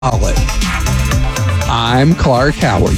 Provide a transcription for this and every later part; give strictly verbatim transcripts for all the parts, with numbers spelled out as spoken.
I'm Clark Howard.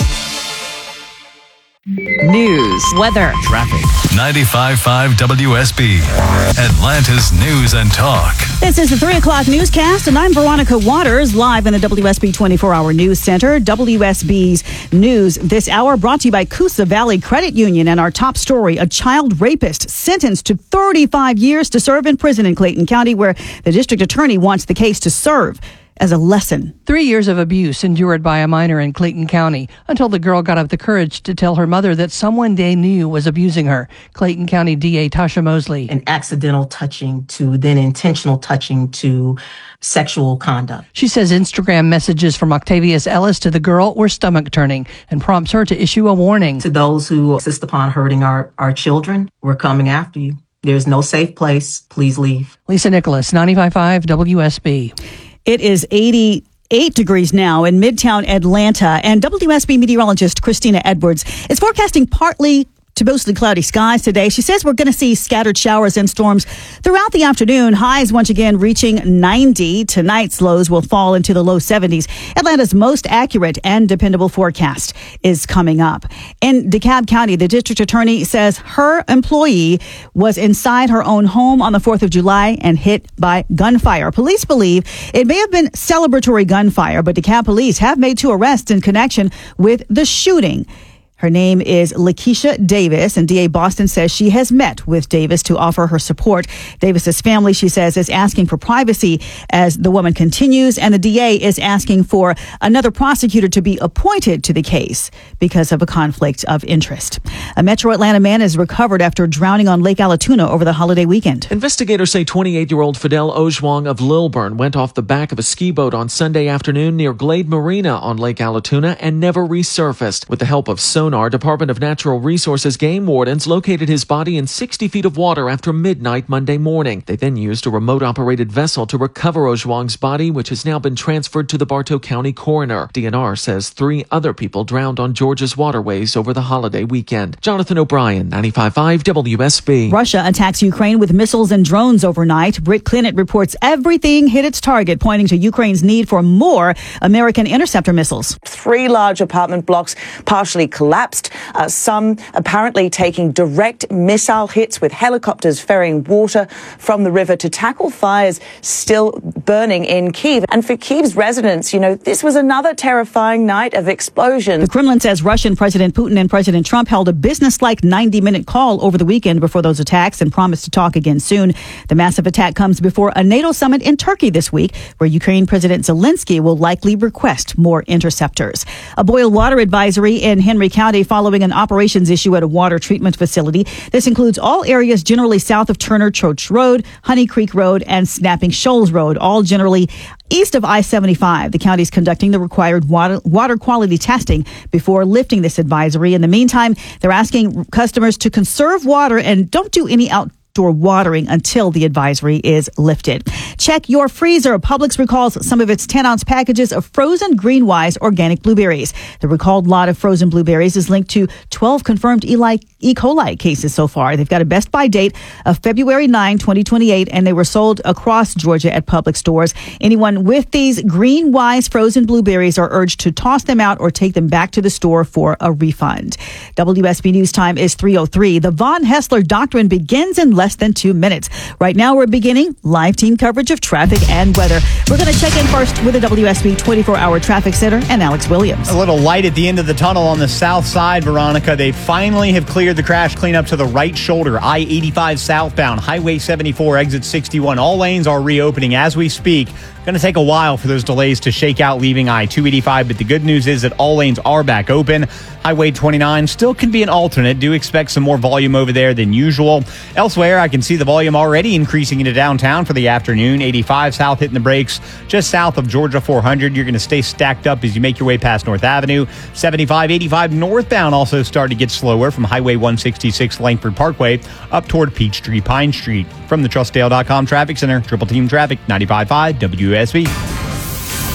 News, weather, traffic. ninety-five point five W S B, Atlanta's News and Talk. This is the three o'clock newscast, and I'm Veronica Waters, live in the W S B twenty-four hour News Center. W S B's News this hour brought to you by Coosa Valley Credit Union. And our top story, a child rapist sentenced to thirty-five years to serve in prison in Clayton County, where the district attorney wants the case to serve as a lesson. Three years of abuse endured by a minor in Clayton County until the girl got up the courage to tell her mother that someone they knew was abusing her. Clayton County D A Tasha Mosley. An accidental touching to then intentional touching to sexual conduct. She says Instagram messages from Octavius Ellis to the girl were stomach-turning and prompts her to issue a warning. To those who insist upon hurting our, our children, we're coming after you. There's no safe place. Please leave. Lisa Nicholas, ninety-five point five W S B. It is eighty-eight degrees now in Midtown Atlanta, and W S B meteorologist Christina Edwards is forecasting partly to mostly cloudy skies today. She says we're going to see scattered showers and storms throughout the afternoon. Highs once again reaching ninety. Tonight's lows will fall into the low seventies. Atlanta's most accurate and dependable forecast is coming up. In DeKalb County, the district attorney says her employee was inside her own home on the fourth of July and hit by gunfire. Police believe it may have been celebratory gunfire, but DeKalb police have made two arrests in connection with the shooting. Her name is Lakeisha Davis, and D A Boston says she has met with Davis to offer her support. Davis's family, she says, is asking for privacy as the woman continues, and the D A is asking for another prosecutor to be appointed to the case because of a conflict of interest. A Metro Atlanta man is recovered after drowning on Lake Allatoona over the holiday weekend. Investigators say twenty-eight-year-old Fidel Ojwang of Lilburn went off the back of a ski boat on Sunday afternoon near Glade Marina on Lake Allatoona and never resurfaced. With the help of sonar, Department of Natural Resources game wardens located his body in sixty feet of water after midnight Monday morning. They then used a remote-operated vessel to recover Ojwang's body, which has now been transferred to the Bartow County coroner. D N R says three other people drowned on Georgia's waterways over the holiday weekend. Jonathan O'Brien, ninety-five point five W S B. Russia attacks Ukraine with missiles and drones overnight. Brit Clinnett reports everything hit its target, pointing to Ukraine's need for more American interceptor missiles. Three large apartment blocks partially collapsed. Uh, some apparently taking direct missile hits with helicopters ferrying water from the river to tackle fires still burning in Kyiv. And for Kyiv's residents, you know, this was another terrifying night of explosions. The Kremlin says Russian President Putin and President Trump held a business-like ninety-minute call over the weekend before those attacks and promised to talk again soon. The massive attack comes before a NATO summit in Turkey this week, where Ukraine President Zelensky will likely request more interceptors. A boil water advisory in Henry County following an operations issue at a water treatment facility. This includes all areas generally south of Turner Church Road, Honey Creek Road, and Snapping Shoals Road, all generally east of I seventy-five. The county is conducting the required water, water quality testing before lifting this advisory. In the meantime, they're asking customers to conserve water and don't do any out Door watering until the advisory is lifted. Check your freezer. Publix recalls some of its ten ounce packages of frozen Greenwise organic blueberries. The recalled lot of frozen blueberries is linked to twelve confirmed E. coli cases so far. They've got a best by date of February ninth, twenty twenty-eight, and they were sold across Georgia at Publix stores. Anyone with these Greenwise frozen blueberries are urged to toss them out or take them back to the store for a refund. W S B News time is three oh three. The Von Hessler Doctrine begins in less than two minutes. Right now, we're beginning live team coverage of traffic and weather. We're going to check in first with the W S B twenty-four hour traffic center and Alex Williams. A little light at the end of the tunnel on the south side, Veronica. They finally have cleared the crash cleanup to the right shoulder. I eighty-five southbound, Highway seventy-four, exit sixty-one. All lanes are reopening as we speak. Going to take a while for those delays to shake out leaving I two eighty-five, but the good news is that all lanes are back open. Highway twenty-nine still can be an alternate. Do expect some more volume over there than usual. Elsewhere, I can see the volume already increasing into downtown for the afternoon. eighty-five south hitting the brakes just south of Georgia four hundred. You're going to stay stacked up as you make your way past North Avenue. seventy-five eighty-five northbound also starting to get slower from Highway one sixty-six Langford Parkway up toward Peachtree Pine Street. From the Trustdale dot com Traffic Center, Triple Team Traffic, ninety-five point five W S B.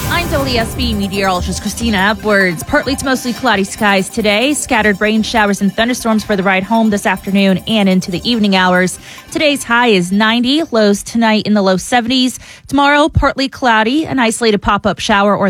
I'm W S B meteorologist Christina Edwards. Partly to mostly cloudy skies today. Scattered rain showers and thunderstorms for the ride home this afternoon and into the evening hours. Today's high is ninety. Lows tonight in the low seventies. Tomorrow, partly cloudy. An isolated pop-up shower or